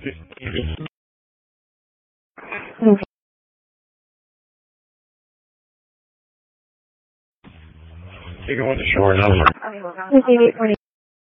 You go with the short number. Okay, wait for